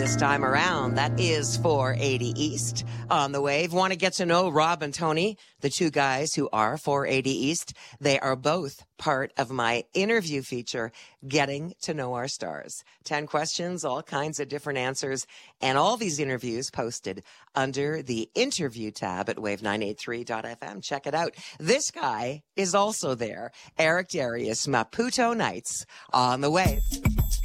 this time around. That is 480 East on the wave. Want to get to know Rob and Tony, the two guys who are 480 East. They are both part of my interview feature, Getting to Know Our Stars. 10 questions, all kinds of different answers, and all these interviews posted under the interview tab at wave983.fm. Check it out. This guy is also there. Eric Darius, Maputo Nights on the wave.